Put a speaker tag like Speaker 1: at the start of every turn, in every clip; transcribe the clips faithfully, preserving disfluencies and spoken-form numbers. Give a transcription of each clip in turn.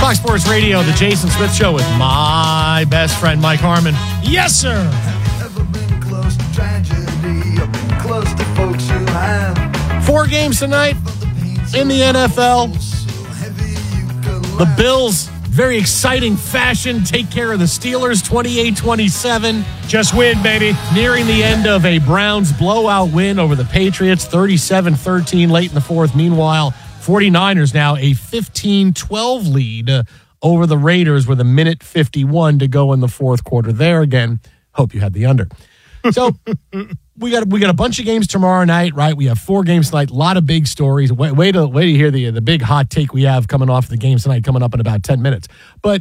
Speaker 1: Fox Sports Radio, the Jason Smith Show with my best friend, Mike Harmon.
Speaker 2: Yes, sir.
Speaker 3: Ever been close to tragedy? Or been close to folks you have?
Speaker 1: Four games tonight in the N F L. The Bills, very exciting fashion, take care of the Steelers, twenty-eight twenty-seven.
Speaker 2: Just win, baby.
Speaker 1: Nearing the end of a Browns blowout win over the Patriots, thirty-seven thirteen late in the fourth. Meanwhile, 49ers now a fifteen twelve lead uh, over the Raiders with a minute fifty-one to go in the fourth quarter. There again, hope you had the under. So we got we got a bunch of games tomorrow night, right? We have four games tonight, a lot of big stories. Wait, wait to wait to hear the the big hot take we have coming off the games tonight, coming up in about ten minutes. But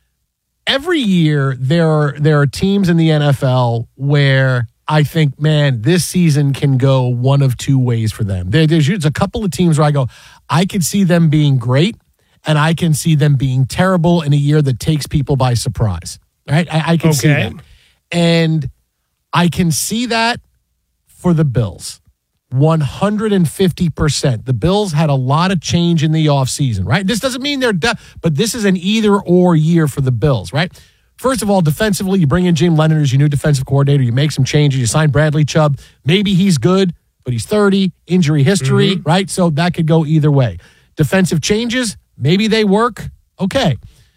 Speaker 1: every year there are there are teams in the N F L where I think, man, this season can go one of two ways for them. There, there's, there's a couple of teams where I go, I could see them being great, and I can see them being terrible in a year that takes people by surprise. Right? I, I can
Speaker 2: okay.
Speaker 1: see that. And I can see that for the Bills. one hundred fifty percent. The Bills had a lot of change in the offseason, right? This doesn't mean they're done, but this is an either-or year for the Bills, right? First of all, defensively, you bring in Jim Leonard as your new defensive coordinator. You make some changes. You sign Bradley Chubb. Maybe he's good, but he's thirty, injury history, mm-hmm. right? So that could go either way. Defensive changes, maybe they work. Okay.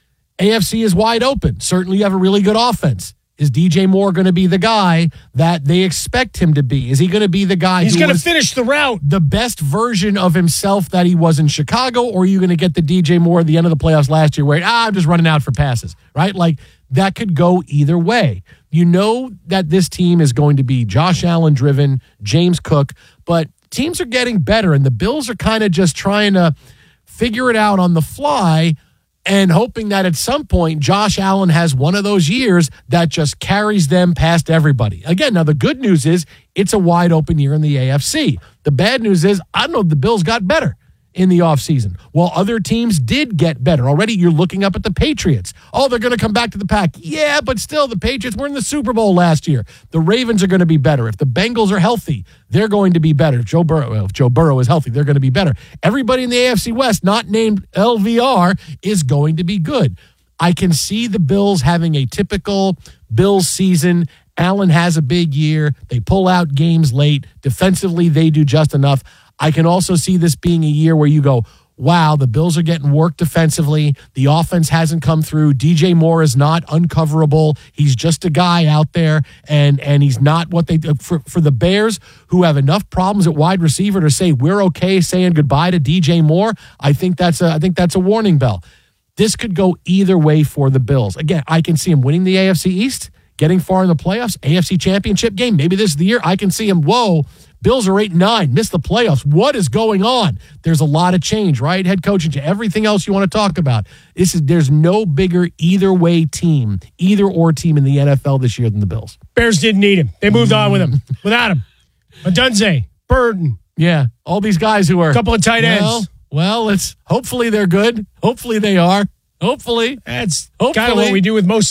Speaker 1: A F C is wide open. Certainly you have a really good offense. Is D J Moore going to be the guy that they expect him to be? Is he going to be the guy
Speaker 2: He's
Speaker 1: who
Speaker 2: going to
Speaker 1: was
Speaker 2: finish the route?
Speaker 1: the best version of himself that he was in Chicago, or are you going to get the D J Moore at the end of the playoffs last year where, ah, I'm just running out for passes, right? Like, that could go either way. You know that this team is going to be Josh Allen driven, James Cook, but teams are getting better, and the Bills are kind of just trying to figure it out on the fly and hoping that at some point Josh Allen has one of those years that just carries them past everybody. Again, now the good news is it's a wide open year in the A F C. The bad news is I don't know if the Bills got better in the offseason. While other teams did get better. Already you're looking up at the Patriots. Oh, they're going to come back to the pack. Yeah, but still, the Patriots were in the Super Bowl last year. The Ravens are going to be better. If the Bengals are healthy, they're going to be better. If Joe Burrow, well, if Joe Burrow is healthy, they're going to be better. Everybody in the A F C West, not named L V R, is going to be good. I can see the Bills having a typical Bills season. Allen has a big year. They pull out games late. Defensively, they do just enough. I can also see this being a year where you go, wow, the Bills are getting work defensively. The offense hasn't come through. D J Moore is not uncoverable. He's just a guy out there, and and he's not what they for for the Bears, who have enough problems at wide receiver to say we're okay saying goodbye to D J Moore. I think that's a I think that's a warning bell. This could go either way for the Bills. Again, I can see him winning the A F C East, getting far in the playoffs, A F C Championship game. Maybe this is the year. I can see him, whoa, Bills are eight and nine, missed the playoffs. What is going on? There's a lot of change, right? Head coaching, everything else you want to talk about. This is there's no bigger either way team, either or team in the N F L this year than the Bills.
Speaker 2: Bears didn't need him. They moved on with him. Without him. Odunze, Burton.
Speaker 1: Yeah, all these guys who are
Speaker 2: a couple of tight ends.
Speaker 1: Well, well, it's hopefully they're good. Hopefully they are. Hopefully.
Speaker 2: That's
Speaker 1: hopefully.
Speaker 2: kind of what we do with most